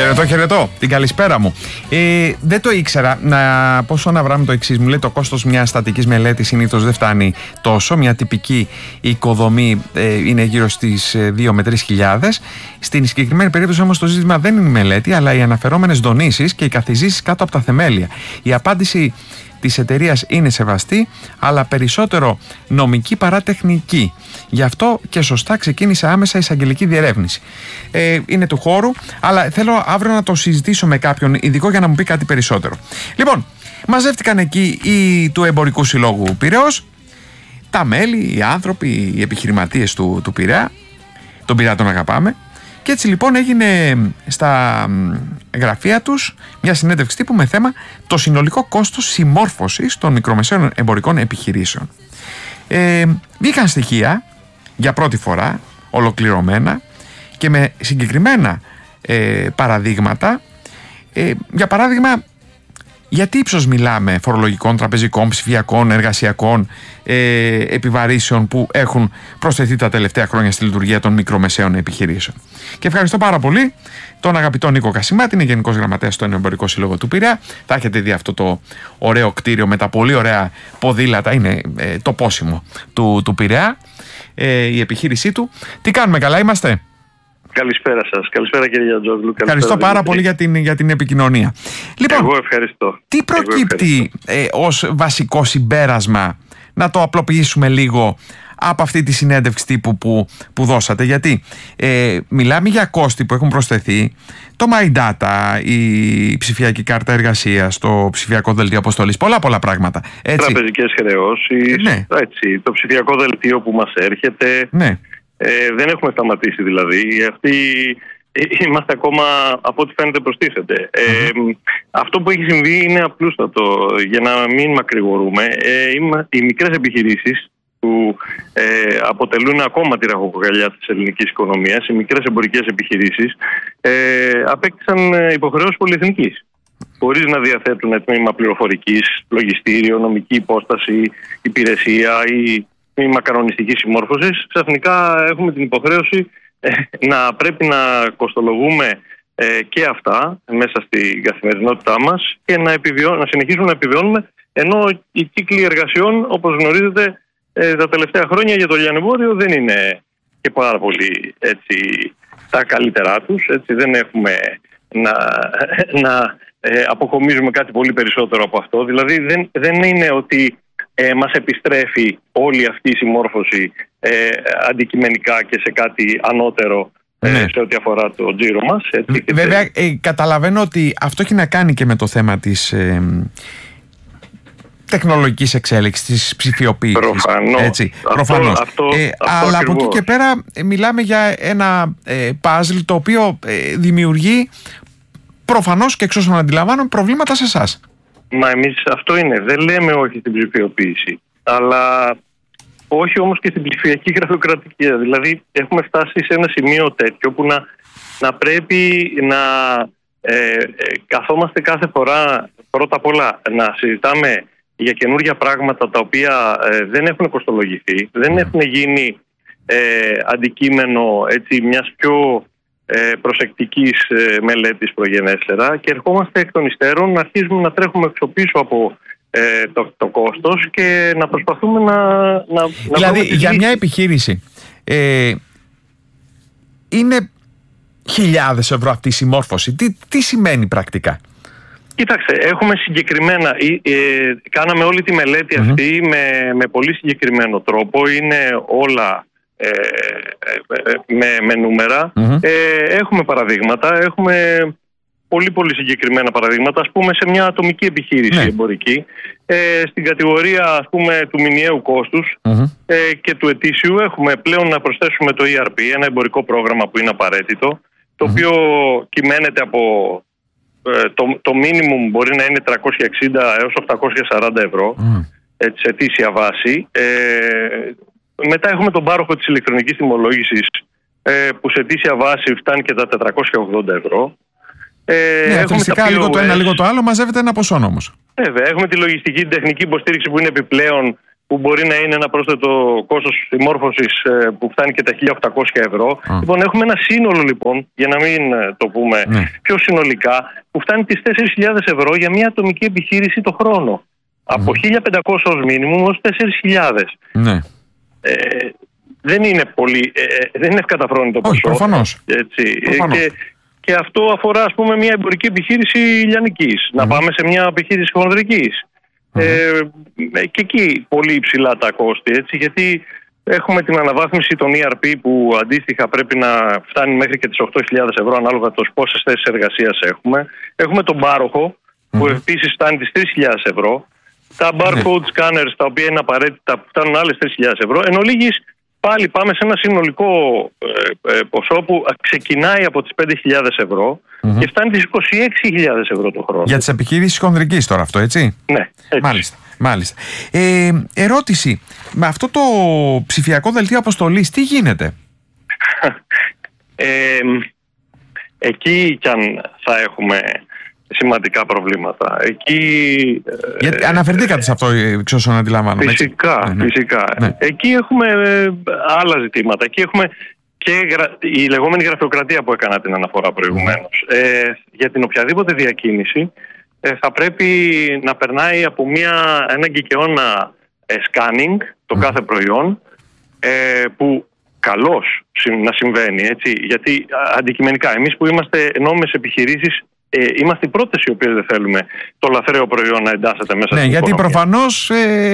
Χαιρετώ. Την καλησπέρα μου. Δεν το ήξερα. Πόσο να βράμε το εξής. Μου λέει το κόστος μιας στατικής μελέτης συνήθως δεν φτάνει τόσο. Μια τυπική οικοδομή είναι γύρω στις 2 με 3 χιλιάδες. Στην συγκεκριμένη περίπτωση όμως το ζήτημα δεν είναι η μελέτη, αλλά οι αναφερόμενες δονήσεις και οι καθιζήσεις κάτω από τα θεμέλια. Η απάντηση της εταιρείας είναι σεβαστή, αλλά περισσότερο νομική παρά τεχνική. Γι' αυτό και σωστά ξεκίνησε άμεσα εισαγγελική διερεύνηση. Είναι του χώρου, αλλά θέλω αύριο να το συζητήσω με κάποιον ειδικό για να μου πει κάτι περισσότερο. Λοιπόν, μαζεύτηκαν εκεί οι του Εμπορικού Συλλόγου Πειραιώς, τα μέλη, οι άνθρωποι, οι επιχειρηματίες του Πειραιά. Τον Πειραιά τον αγαπάμε. Και έτσι λοιπόν έγινε στα γραφεία τους μια συνέντευξη τύπου με θέμα το συνολικό κόστος συμμόρφωσης των μικρομεσαίων εμπορικών επιχειρήσεων. Βγήκαν στοιχεία για πρώτη φορά, ολοκληρωμένα και με συγκεκριμένα παραδείγματα. Για παράδειγμα, για τι ύψος μιλάμε φορολογικών, τραπεζικών, ψηφιακών, εργασιακών επιβαρύσεων που έχουν προσθεθεί τα τελευταία χρόνια στη λειτουργία των μικρομεσαίων επιχειρήσεων. Και ευχαριστώ πάρα πολύ τον αγαπητό Νίκο Κασιμάτη, είναι Γενικός Γραμματέας στον Εμπορικό Σύλλογο του Πειραιά. Θα έχετε δει αυτό το ωραίο κτίριο με τα πολύ ωραία ποδήλατα, είναι το πόσιμο του Πειραιά, η επιχείρησή του. Τι κάνουμε, καλά είμαστε? Καλησπέρα σας. Καλησπέρα κύριε Γιαντζόγλου. Ευχαριστώ πάρα πολύ για την επικοινωνία. Λοιπόν, εγώ ευχαριστώ. Τι προκύπτει ως βασικό συμπέρασμα, να το απλοποιήσουμε λίγο, από αυτή τη συνέντευξη τύπου που δώσατε? Γιατί μιλάμε για κόστη που έχουν προσθεθεί, το My Data, η ψηφιακή κάρτα εργασίας, το ψηφιακό δελτίο αποστολής, πολλά πράγματα. Τραπεζικές χρεώσεις, ναι. Το ψηφιακό δελτίο που μας έρχεται. Ναι. Δεν έχουμε σταματήσει δηλαδή. Είμαστε ακόμα, από ό,τι φαίνεται, προστίθεται. Αυτό που έχει συμβεί είναι απλούστατο. Για να μην μακρηγορούμε, οι μικρές επιχειρήσεις που αποτελούν ακόμα τη ραχοκοκαλιά της ελληνικής οικονομίας, οι μικρές εμπορικές επιχειρήσεις, απέκτησαν υποχρεώσεις πολυεθνικής. Χωρίς να διαθέτουν τμήμα πληροφορικής, λογιστήριο, νομική υπόσταση, υπηρεσία ή τμήμα κανονιστικής συμμόρφωσης, ξαφνικά έχουμε την υποχρέωση να πρέπει να κοστολογούμε και αυτά μέσα στην καθημερινότητά μας και να συνεχίσουμε να επιβιώνουμε, ενώ οι κύκλοι εργασιών, όπως γνωρίζετε, τα τελευταία χρόνια για το λιανεμπόριο δεν είναι και πάρα πολύ τα καλύτερά τους. Δεν έχουμε να αποκομίζουμε κάτι πολύ περισσότερο από αυτό. Δηλαδή δεν είναι ότι μας επιστρέφει όλη αυτή η συμμόρφωση αντικειμενικά και σε κάτι ανώτερο, ναι, σε ό,τι αφορά το τζίρο μας. Βέβαια, καταλαβαίνω ότι αυτό έχει να κάνει και με το θέμα της τεχνολογικής εξέλιξης, της ψηφιοποίησης. Προφανώς. Αλλά από εκεί και πέρα μιλάμε για ένα παζλ το οποίο δημιουργεί προφανώς και εξ όσων αντιλαμβάνομαι προβλήματα σε εσάς. Μα εμείς αυτό είναι. Δεν λέμε όχι στην ψηφιοποίηση, αλλά όχι όμως και στην ψηφιακή γραφειοκρατική. Δηλαδή έχουμε φτάσει σε ένα σημείο τέτοιο που να πρέπει να καθόμαστε κάθε φορά, πρώτα απ' όλα να συζητάμε για καινούργια πράγματα τα οποία δεν έχουν κοστολογηθεί, δεν έχουν γίνει αντικείμενο μιας πιο προσεκτικής μελέτης προγενέστερα, και ερχόμαστε εκ των υστέρων να αρχίζουμε να τρέχουμε πίσω από το κόστος και να προσπαθούμε να δηλαδή για μια επιχείρηση είναι χιλιάδες ευρώ αυτή η συμμόρφωση. Τι σημαίνει πρακτικά? Κοίταξε, έχουμε συγκεκριμένα, κάναμε όλη τη μελέτη αυτή με πολύ συγκεκριμένο τρόπο. Είναι όλα με νούμερα. Έχουμε παραδείγματα, έχουμε πολύ συγκεκριμένα παραδείγματα. Ας πούμε, σε μια ατομική επιχείρηση εμπορική, στην κατηγορία, ας πούμε, του μηνιαίου κόστους και του ετήσιου, έχουμε πλέον να προσθέσουμε το ERP, ένα εμπορικό πρόγραμμα που είναι απαραίτητο, το οποίο κυμαίνεται από το minimum μπορεί να είναι 360 έως 840 ευρώ σε ετήσια βάση. Μετά έχουμε τον πάροχο της ηλεκτρονικής τιμολόγησης, που σε ετήσια βάση φτάνει και τα 480 ευρώ. Φυσικά λίγο το ένα λίγο το άλλο μαζεύεται ένα ποσό όμως. Βέβαια, έχουμε τη λογιστική, την τεχνική υποστήριξη που είναι επιπλέον που μπορεί να είναι ένα πρόσθετο κόστος συμμόρφωσης που φτάνει και τα 1.800 ευρώ. Λοιπόν, έχουμε ένα σύνολο, λοιπόν, για να μην το πούμε πιο συνολικά, που φτάνει τις 4.000 ευρώ για μια ατομική επιχείρηση το χρόνο. Από 1.500 ως μήνυμου ως 4.000. Ναι. Δεν είναι πολύ, δεν είναι ευκαταφρόνητο ποσό. Προφανώς. Και αυτό αφορά, ας πούμε, μια εμπορική επιχείρηση λιανικής. Να πάμε σε μια επιχείρηση χονδρικής. Και εκεί πολύ υψηλά τα κόστη, έτσι, γιατί έχουμε την αναβάθμιση των ERP που αντίστοιχα πρέπει να φτάνει μέχρι και τις 8.000 ευρώ ανάλογα το πόσες θέσεις εργασίας έχουμε. Έχουμε τον πάροχο που επίσης φτάνει τις 3.000 ευρώ. Τα barcode scanners τα οποία είναι απαραίτητα που φτάνουν άλλες 3.000 ευρώ. Εν ολίγης πάλι πάμε σε ένα συνολικό ποσό που ξεκινάει από τις 5.000 ευρώ και φτάνει τις 26.000 ευρώ το χρόνο. Για τις επιχειρήσεις χονδρικής τώρα αυτό, έτσι? Ναι, έτσι. Μάλιστα. Ερώτηση, με αυτό το ψηφιακό δελτίο αποστολής τι γίνεται? Εκεί κι αν θα έχουμε σημαντικά προβλήματα. Γιατί αναφερθήκατε σε αυτό, εξ όσων αντιλαμβάνομαι. Φυσικά. Ναι. Εκεί έχουμε άλλα ζητήματα. Εκεί έχουμε και η λεγόμενη γραφειοκρατία που έκανα την αναφορά προηγουμένως. Για την οποιαδήποτε διακίνηση θα πρέπει να περνάει από ένα εγκεκαιώνα scanning το κάθε προϊόν, που καλώς να συμβαίνει, έτσι, γιατί αντικειμενικά εμείς που είμαστε νόμιμες επιχειρήσεις είμαστε οι πρώτες οι οποίες δεν θέλουμε το λαθρέο προϊόν να εντάσσεται μέσα στην οικονομία. Γιατί προφανώς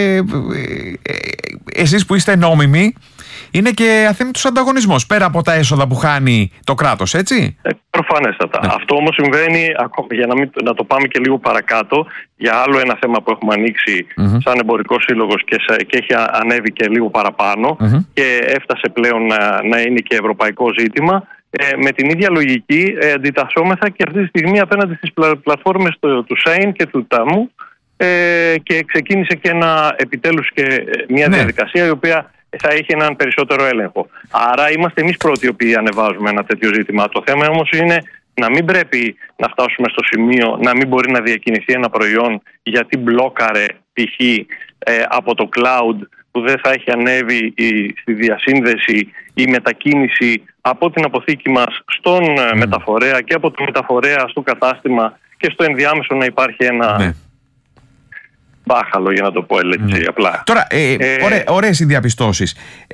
εσείς που είστε νόμιμοι είναι και αθέμητος ανταγωνισμός πέρα από τα έσοδα που χάνει το κράτος, έτσι? Προφανέστατα. Αυτό όμως συμβαίνει, για να το πάμε και λίγο παρακάτω, για άλλο ένα θέμα που έχουμε ανοίξει σαν εμπορικός σύλλογος και έχει ανέβει και λίγο παραπάνω και έφτασε πλέον να είναι και ευρωπαϊκό ζήτημα. Με την ίδια λογική αντιτασσόμεθα και αυτή τη στιγμή απέναντι στις πλατφόρμες του ΣΕΙΝ και του ΤΑΜΟΥ και ξεκίνησε και επιτέλους και μια διαδικασία η οποία θα έχει έναν περισσότερο έλεγχο. Άρα είμαστε εμείς πρώτοι οι οποίοι ανεβάζουμε ένα τέτοιο ζήτημα. Το θέμα όμως είναι να μην πρέπει να φτάσουμε στο σημείο να μην μπορεί να διακινηθεί ένα προϊόν γιατί μπλόκαρε π.χ. από το cloud που δεν θα έχει ανέβει στη διασύνδεση η μετακίνηση από την αποθήκη μας στον μεταφορέα και από το μεταφορέα στο κατάστημα και στο ενδιάμεσο να υπάρχει ένα μπάχαλο, για να το πω έτσι απλά. Τώρα, ωραίες οι διαπιστώσεις.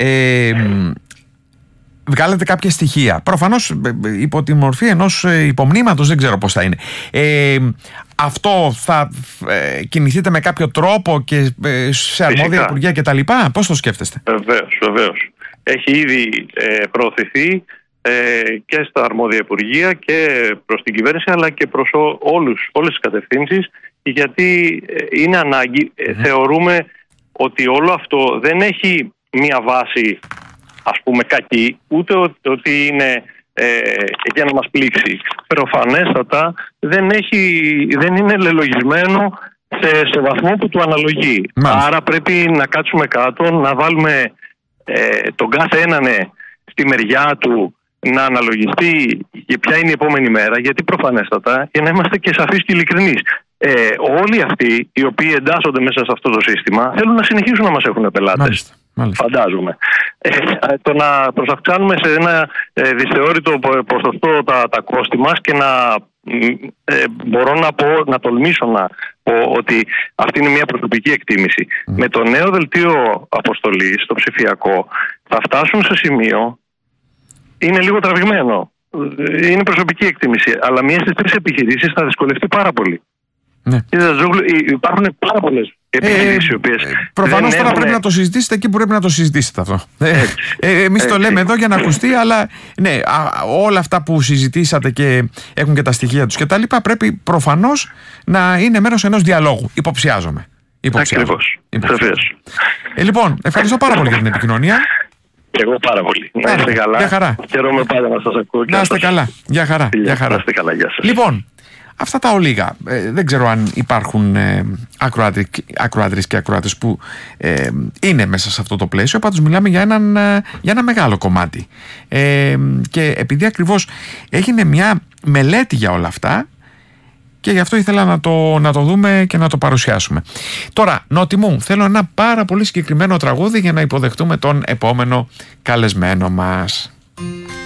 Βγάλετε κάποια στοιχεία. Προφανώς υπό τη μορφή ενός υπομνήματος, δεν ξέρω πώς θα είναι. Αυτό θα κινηθείτε με κάποιο τρόπο και σε αρμόδια υπουργεία κτλ? Πώς το σκέφτεστε? Βεβαίως. Έχει ήδη προωθηθεί και στα αρμόδια υπουργεία και προς την κυβέρνηση αλλά και προς όλες τις κατευθύνσεις, γιατί είναι ανάγκη. Θεωρούμε ότι όλο αυτό δεν έχει μία βάση, ας πούμε, κακή, ούτε ότι είναι για να μας πλήξει. Προφανέστατα δεν είναι λελογισμένο σε βαθμό που του αναλογεί. Άρα πρέπει να κάτσουμε κάτω, να βάλουμε τον κάθε έναν στη μεριά του, να αναλογιστεί και ποια είναι η επόμενη μέρα, γιατί προφανέστατα, για να είμαστε και σαφείς και ειλικρινείς, όλοι αυτοί οι οποίοι εντάσσονται μέσα σε αυτό το σύστημα θέλουν να συνεχίσουν να μας έχουν πελάτες. Μάλιστα. Φαντάζομαι. Το να προσαυξάνουμε σε ένα δυσθεώρητο ποσοστό τα κόστη μας και μπορώ να τολμήσω να πω ότι αυτή είναι μια προσωπική εκτίμηση. Με το νέο δελτίο αποστολής, το ψηφιακό, θα φτάσουν σε σημείο, είναι λίγο τραβηγμένο, είναι προσωπική εκτίμηση, αλλά μία στις 3 επιχειρήσεις θα δυσκολευτεί πάρα πολύ. Υπάρχουν πάρα πολλές επιχειρήσεις οι οποίες προφανώς τώρα πρέπει να το συζητήσετε εκεί που πρέπει να το συζητήσετε αυτό. Εμείς το λέμε εδώ για να ακουστεί, αλλά ναι, όλα αυτά που συζητήσατε και έχουν και τα στοιχεία τους και τα λοιπά πρέπει προφανώς να είναι μέρος ενός διαλόγου. Υποψιάζομαι. Ακριβώς. Λοιπόν, ευχαριστώ πάρα πολύ για την επικοινωνία. Εγώ πάρα πολύ. Να είστε καλά. Γεια χαρά. Χαίρομαι πάντα να σας ακούω. Να είστε καλά. Γεια χαρά. Να είστε καλά. Γεια σας. Λοιπόν, αυτά τα ολίγα. Δεν ξέρω αν υπάρχουν ακροάτρες και ακροάτες που είναι μέσα σε αυτό το πλαίσιο. Πάντως μιλάμε για ένα μεγάλο κομμάτι. Και επειδή ακριβώς έγινε μια μελέτη για όλα αυτά και γι' αυτό ήθελα να το δούμε και να το παρουσιάσουμε. Τώρα, Νότι μου, θέλω ένα πάρα πολύ συγκεκριμένο τραγούδι για να υποδεχτούμε τον επόμενο καλεσμένο μας.